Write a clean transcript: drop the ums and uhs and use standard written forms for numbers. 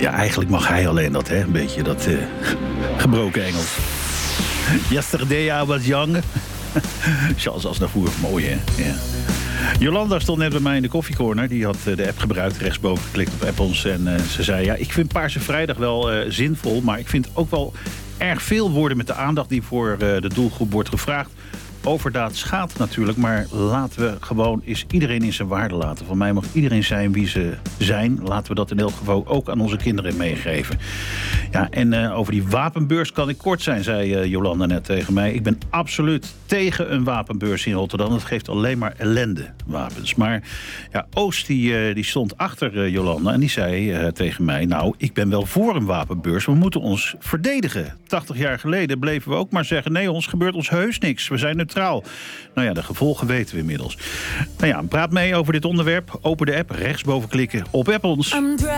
Ja, eigenlijk mag hij alleen dat, hè? Een beetje dat gebroken Engels. Yesterday I was young. Charles Aznavour, mooi hè? Ja. Jolanda stond net bij mij in de koffiecorner. Die had de app gebruikt, rechtsboven geklikt op Apples. En ze zei, ja, ik vind Paarse Vrijdag wel zinvol. Maar ik vind ook wel erg veel woorden met de aandacht die voor de doelgroep wordt gevraagd. Overdaad schaadt natuurlijk, maar laten we gewoon eens iedereen in zijn waarde laten. Van mij mag iedereen zijn wie ze zijn. Laten we dat in elk geval ook aan onze kinderen meegeven. Ja, en over die wapenbeurs kan ik kort zijn, zei Jolanda net tegen mij. Ik ben absoluut tegen een wapenbeurs in Rotterdam. Dat geeft alleen maar ellende, wapens. Maar ja, Oost die stond achter Jolanda en die zei tegen mij, nou, ik ben wel voor een wapenbeurs. We moeten ons verdedigen. 80 jaar geleden bleven we ook maar zeggen, nee, ons gebeurt ons heus niks. We zijn neutraal. Nou ja, de gevolgen weten we inmiddels. Nou ja, praat mee over dit onderwerp. Open de app, rechtsboven klikken op Apples.